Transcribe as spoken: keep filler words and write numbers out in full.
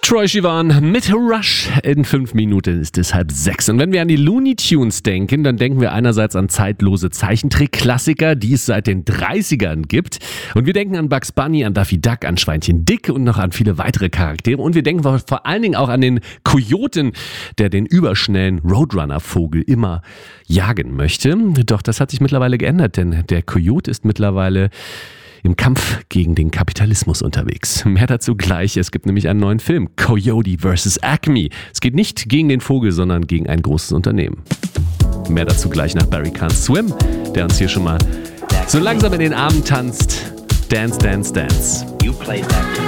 Troye Sivan mit Rush. In fünf Minuten ist es halb sechs. Und wenn wir an die Looney Tunes denken, dann denken wir einerseits an zeitlose Zeichentrick-Klassiker, die es seit den dreißigern gibt. Und wir denken an Bugs Bunny, an Daffy Duck, an Schweinchen Dick und noch an viele weitere Charaktere. Und wir denken vor allen Dingen auch an den Kojoten, der den überschnellen Roadrunner-Vogel immer jagen möchte. Doch das hat sich mittlerweile geändert, denn der Kojote ist mittlerweile im Kampf gegen den Kapitalismus unterwegs. Mehr dazu gleich. Es gibt nämlich einen neuen Film, Coyote versus. Acme. Es geht nicht gegen den Vogel, sondern gegen ein großes Unternehmen. Mehr dazu gleich nach Barry Can't Swim, der uns hier schon mal so langsam in den Armen tanzt. Dance, dance, dance. You played that.